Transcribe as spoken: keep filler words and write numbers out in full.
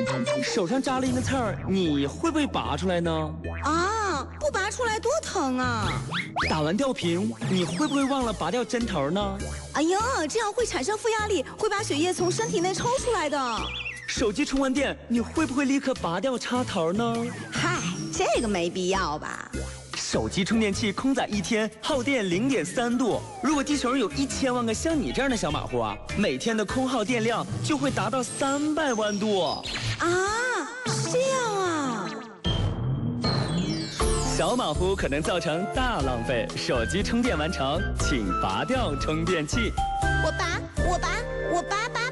手上扎了一个刺儿，你会不会拔出来呢？ 啊，不拔出来多疼啊！ 打完吊瓶，你会不会忘了拔掉针头呢？ 哎呀，这样会产生负压力，会把血液从身体内抽出来的。 手机充完电，你会不会立刻拔掉插头呢？ 嗨，这个没必要吧？ 手机充电器空载一天耗电零点三度，如果地球上有一千万个像你这样的小马虎啊，每天的空耗电量就会达到三百万度。 啊，这样啊！ 小马虎可能造成大浪费，手机充电完成，请拔掉充电器。 我拔，我拔，我拔拔。